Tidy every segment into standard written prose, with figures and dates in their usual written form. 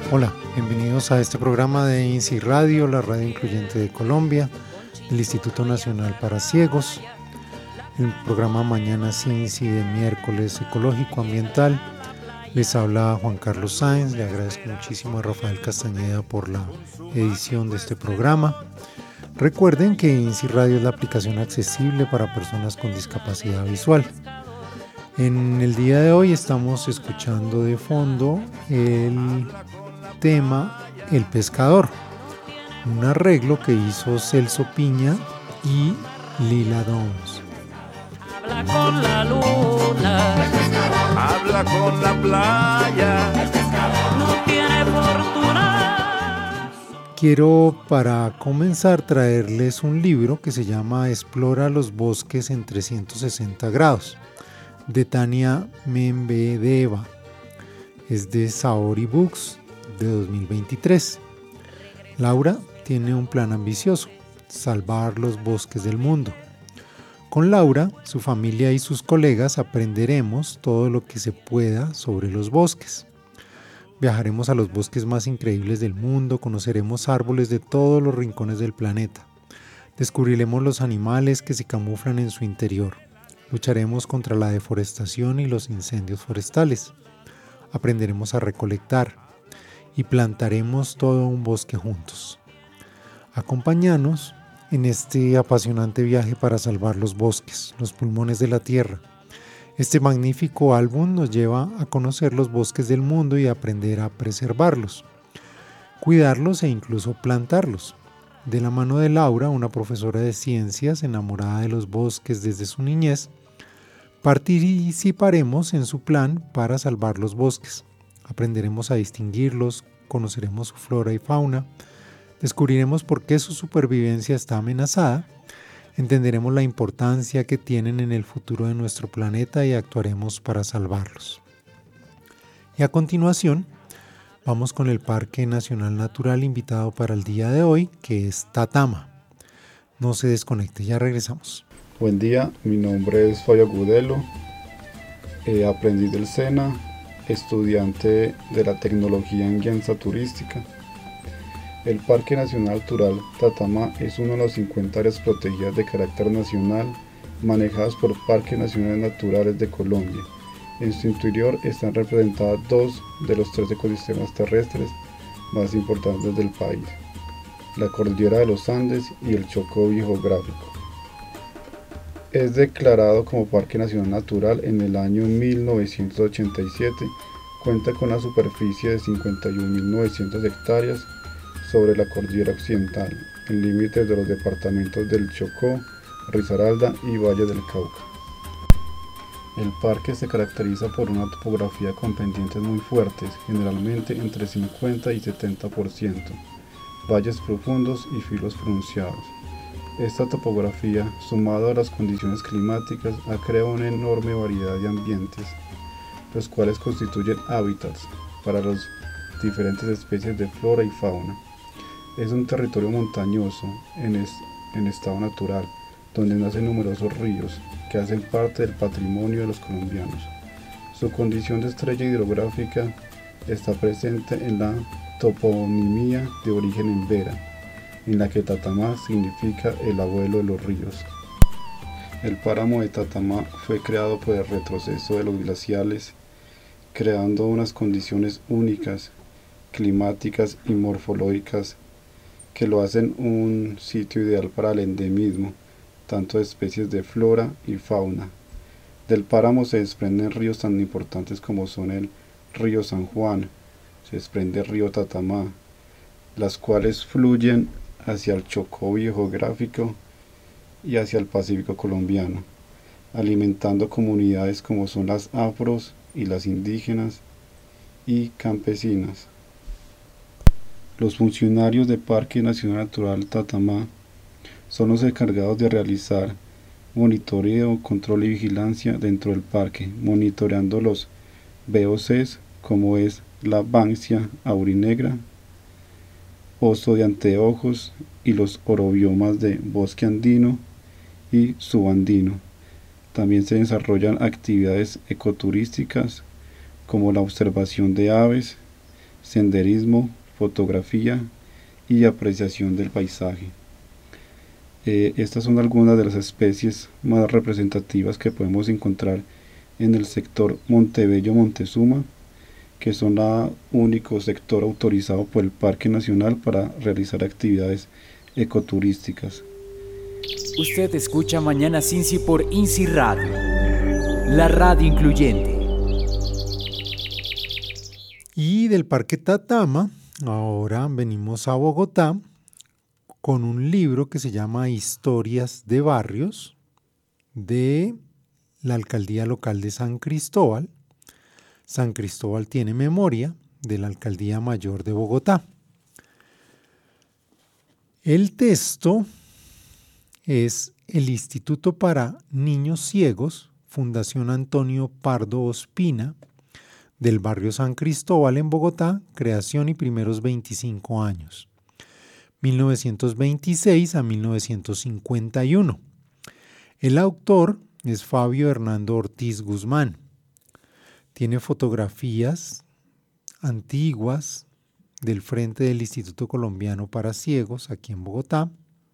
Hola, bienvenidos a este programa de INSI Radio, la radio incluyente de Colombia, del Instituto Nacional para Ciegos. El programa Mañana INSI de miércoles ecológico ambiental. Les habla Juan Carlos Sáenz, le agradezco muchísimo a Rafael Castañeda por la edición de este programa. Recuerden que INSI Radio es la aplicación accesible para personas con discapacidad visual. En el día de hoy estamos escuchando de fondo el tema El Pescador, un arreglo que hizo Celso Piña y Lila Downs. Habla con la luna, habla con la playa, no tiene fortuna. Quiero para comenzar traerles un libro que se llama Explora los bosques en 360 grados, de Tania Membedeva. Es de Saori Books, de 2023. Laura tiene un plan ambicioso: salvar los bosques del mundo. Con Laura, su familia y sus colegas aprenderemos todo lo que se pueda sobre los bosques. Viajaremos a los bosques más increíbles del mundo, conoceremos árboles de todos los rincones del planeta. Descubriremos los animales que se camuflan en su interior. Lucharemos contra la deforestación y los incendios forestales. Aprenderemos a recolectar y plantaremos todo un bosque juntos. Acompáñanos en este apasionante viaje para salvar los bosques, los pulmones de la tierra. Este magnífico álbum nos lleva a conocer los bosques del mundo y a aprender a preservarlos, cuidarlos e incluso plantarlos. De la mano de Laura, una profesora de ciencias enamorada de los bosques desde su niñez, participaremos en su plan para salvar los bosques. Aprenderemos a distinguirlos, conoceremos su flora y fauna, descubriremos por qué su supervivencia está amenazada, entenderemos la importancia que tienen en el futuro de nuestro planeta y actuaremos para salvarlos. Y a continuación, vamos con el Parque Nacional Natural invitado para el día de hoy, que es Tatama. No se desconecte, ya regresamos. Buen día, mi nombre es Fabio Agudelo, aprendiz del SENA, estudiante de la tecnología en guianza turística. El Parque Nacional Natural Tatama es uno de los 50 áreas protegidas de carácter nacional manejadas por Parques Nacionales Naturales de Colombia. En su interior están representadas 2 de los 3 ecosistemas terrestres más importantes del país: la Cordillera de los Andes y el Chocó geográfico. Es declarado como Parque Nacional Natural en el año 1987, cuenta con una superficie de 51.900 hectáreas sobre la Cordillera Occidental, en límites de los departamentos del Chocó, Risaralda y Valle del Cauca. El parque se caracteriza por una topografía con pendientes muy fuertes, generalmente entre 50 y 70%, valles profundos y filos pronunciados. Esta topografía, sumado a las condiciones climáticas, ha creado una enorme variedad de ambientes, los cuales constituyen hábitats para las diferentes especies de flora y fauna. Es un territorio montañoso en estado natural, donde nacen numerosos ríos que hacen parte del patrimonio de los colombianos. Su condición de estrella hidrográfica está presente en la toponimia de origen embera, en la que Tatama significa el abuelo de los ríos. El páramo de Tatama fue creado por el retroceso de los glaciales, creando unas condiciones únicas, climáticas y morfológicas, que lo hacen un sitio ideal para el endemismo, tanto de especies de flora y fauna. Del páramo se desprenden ríos tan importantes como son el río San Juan, se desprende el río Tatama, las cuales fluyen hacia el Chocó geográfico y hacia el Pacífico colombiano, alimentando comunidades como son las afros y las indígenas y campesinas. Los funcionarios del Parque Nacional Natural Tatama son los encargados de realizar monitoreo, control y vigilancia dentro del parque, monitoreando los VOCs como es la banksia aurinegra, oso de anteojos y los orobiomas de bosque andino y subandino. También se desarrollan actividades ecoturísticas como la observación de aves, senderismo, fotografía y apreciación del paisaje. Estas son algunas de las especies más representativas que podemos encontrar en el sector Montebello-Montezuma, que son el único sector autorizado por el Parque Nacional para realizar actividades ecoturísticas. Usted escucha Mañana Cincy por INCI Radio, la radio incluyente. Y del Parque Tatama, ahora venimos a Bogotá con un libro que se llama Historias de Barrios de la Alcaldía Local de San Cristóbal. San Cristóbal tiene memoria de la Alcaldía Mayor de Bogotá. El texto es el Instituto para Niños Ciegos, Fundación Antonio Pardo Ospina, del barrio San Cristóbal en Bogotá, creación y primeros 25 años, 1926 a 1951. El autor es Fabio Hernando Ortiz Guzmán. Tiene fotografías antiguas del frente del Instituto Colombiano para Ciegos, aquí en Bogotá,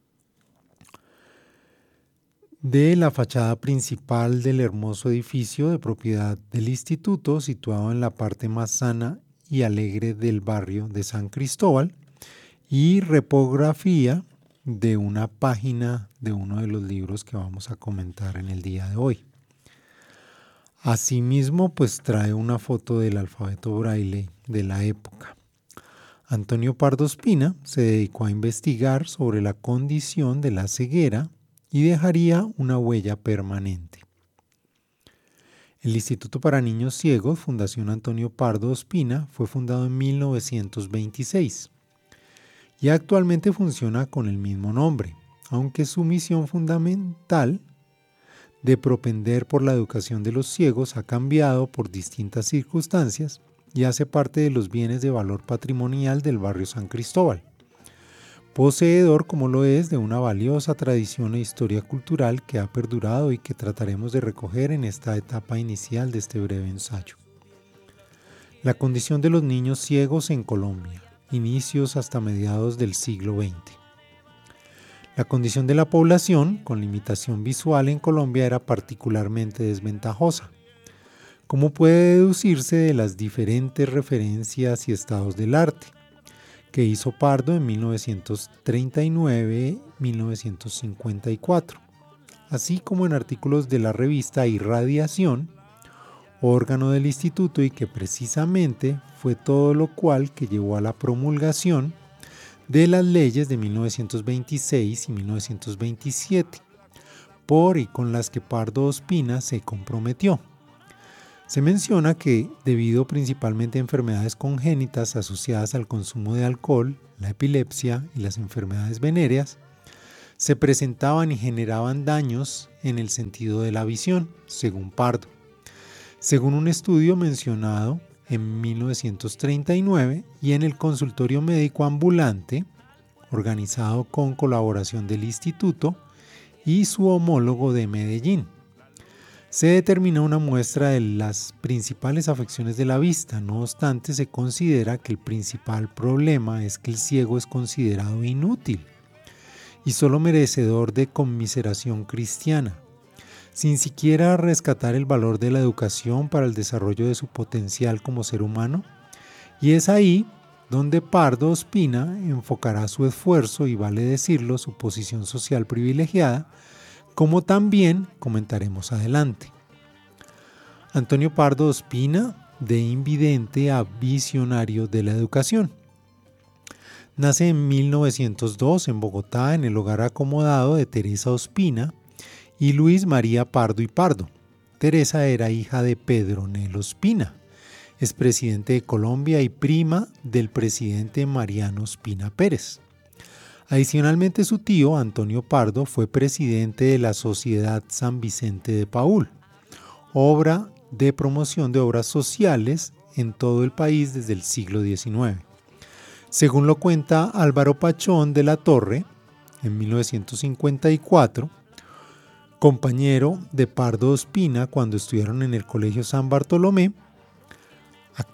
de la fachada principal del hermoso edificio de propiedad del instituto, situado en la parte más sana y alegre del barrio de San Cristóbal, y repografía de una página de uno de los libros que vamos a comentar en el día de hoy. Asimismo, pues trae una foto del alfabeto braille de la época. Antonio Pardo Ospina se dedicó a investigar sobre la condición de la ceguera y dejaría una huella permanente. El Instituto para Niños Ciegos, Fundación Antonio Pardo Ospina, fue fundado en 1926 y actualmente funciona con el mismo nombre, aunque su misión fundamental de propender por la educación de los ciegos ha cambiado por distintas circunstancias y hace parte de los bienes de valor patrimonial del barrio San Cristóbal, poseedor como lo es de una valiosa tradición e historia cultural que ha perdurado y que trataremos de recoger en esta etapa inicial de este breve ensayo. La condición de los niños ciegos en Colombia, inicios hasta mediados del siglo XX. La condición de la población con limitación visual en Colombia era particularmente desventajosa, como puede deducirse de las diferentes referencias y estados del arte que hizo Pardo en 1939-1954, así como en artículos de la revista Irradiación, órgano del instituto, y que precisamente fue todo lo cual que llevó a la promulgación de las leyes de 1926 y 1927, por y con las que Pardo Ospina se comprometió. Se menciona que, debido principalmente a enfermedades congénitas asociadas al consumo de alcohol, la epilepsia y las enfermedades venéreas, se presentaban y generaban daños en el sentido de la visión, según Pardo. Según un estudio mencionado en 1939 y en el consultorio médico ambulante, organizado con colaboración del instituto y su homólogo de Medellín, se determina una muestra de las principales afecciones de la vista. No obstante, se considera que el principal problema es que el ciego es considerado inútil y solo merecedor de conmiseración cristiana, sin siquiera rescatar el valor de la educación para el desarrollo de su potencial como ser humano. Y es ahí donde Pardo Ospina enfocará su esfuerzo y, vale decirlo, su posición social privilegiada, como también comentaremos adelante. Antonio Pardo Ospina, de invidente a visionario de la educación. Nace en 1902 en Bogotá, en el hogar acomodado de Teresa Ospina y Luis María Pardo y Pardo. Teresa era hija de Pedro Nel Ospina, expresidente de Colombia y prima del presidente Mariano Ospina Pérez. Adicionalmente, su tío, Antonio Pardo, fue presidente de la Sociedad San Vicente de Paúl, obra de promoción de obras sociales en todo el país desde el siglo XIX. Según lo cuenta Álvaro Pachón de la Torre, en 1954, compañero de Pardo Ospina cuando estudiaron en el Colegio San Bartolomé, aquel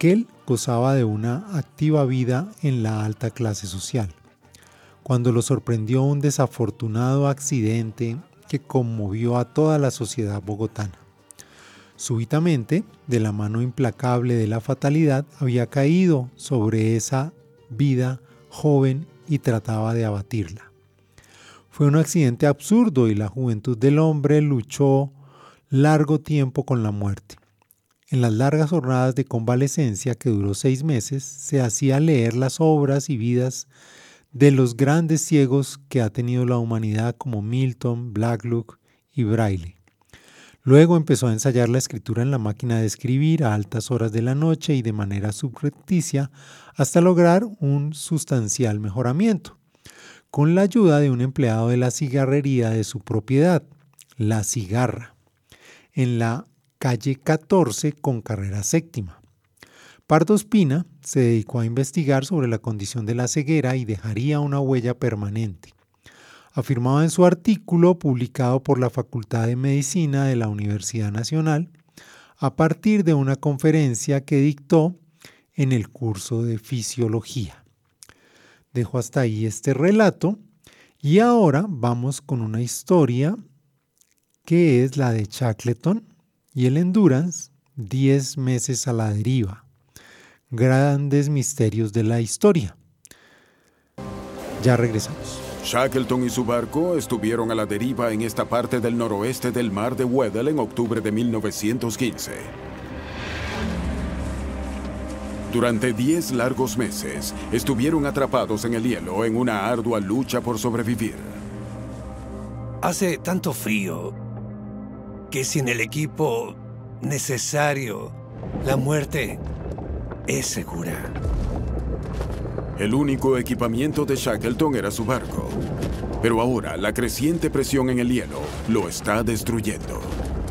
gozaba de una activa vida en la alta clase social, cuando lo sorprendió un desafortunado accidente que conmovió a toda la sociedad bogotana. Súbitamente, de la mano implacable de la fatalidad, había caído sobre esa vida joven y trataba de abatirla. Fue un accidente absurdo y la juventud del hombre luchó largo tiempo con la muerte. En las largas jornadas de convalecencia, que duró 6 meses, se hacía leer las obras y vidas de los grandes ciegos que ha tenido la humanidad, como Milton, Blacklock y Braille. Luego empezó a ensayar la escritura en la máquina de escribir a altas horas de la noche y de manera subrepticia hasta lograr un sustancial mejoramiento, con la ayuda de un empleado de la cigarrería de su propiedad, La Cigarra, en la calle 14 con carrera 7ª. Pardo Ospina se dedicó a investigar sobre la condición de la ceguera y dejaría una huella permanente. Afirmaba en su artículo publicado por la Facultad de Medicina de la Universidad Nacional, a partir de una conferencia que dictó en el curso de Fisiología. Dejo hasta ahí este relato y ahora vamos con una historia que es la de Shackleton y el Endurance, 10 meses a la deriva. Grandes misterios de la historia. Ya regresamos. Shackleton y su barco estuvieron a la deriva en esta parte del noroeste del mar de Weddell en octubre de 1915. Durante 10 largos meses estuvieron atrapados en el hielo en una ardua lucha por sobrevivir. Hace tanto frío que sin el equipo necesario, la muerte es segura. El único equipamiento de Shackleton era su barco, pero ahora la creciente presión en el hielo lo está destruyendo.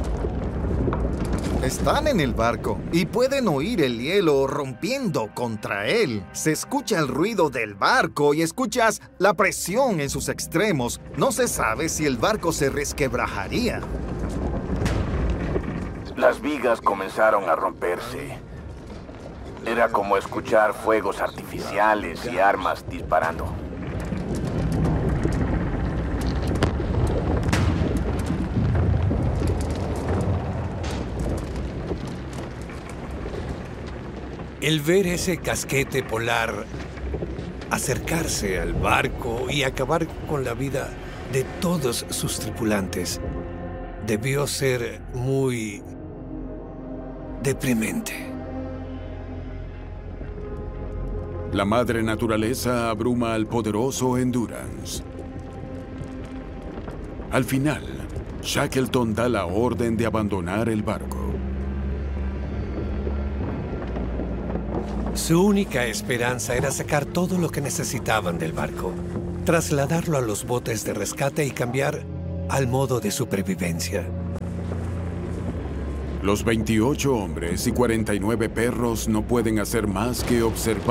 Están en el barco y pueden oír el hielo rompiendo contra él. Se escucha el ruido del barco y escuchas la presión en sus extremos. No se sabe si el barco se resquebrajaría. Las vigas comenzaron a romperse. Era como escuchar fuegos artificiales y armas disparando. El ver ese casquete polar acercarse al barco y acabar con la vida de todos sus tripulantes debió ser muy deprimente. La madre naturaleza abruma al poderoso Endurance. Al final, Shackleton da la orden de abandonar el barco. Su única esperanza era sacar todo lo que necesitaban del barco, trasladarlo a los botes de rescate y cambiar al modo de supervivencia. Los 28 hombres y 49 perros no pueden hacer más que observar